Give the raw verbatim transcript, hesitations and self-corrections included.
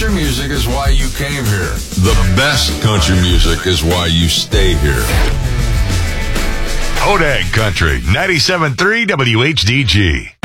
country music is why you came here. The best country music is why you stay here. Hodag Country, ninety-seven point three W H D G.